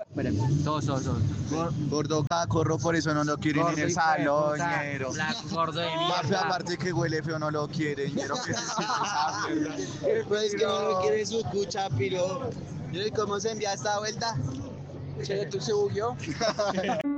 Todos. Gordo cacorro, por eso no lo quieren en el salón, ñero. Gordo de Mafe, mierda. aparte que huele feo, no lo quieren, ñero. ¿Qué es esa mierda? Pues es que no lo quiere su cucha, piro. ¿Y cómo se envía esta vuelta? Che, ¿tú se bugueó?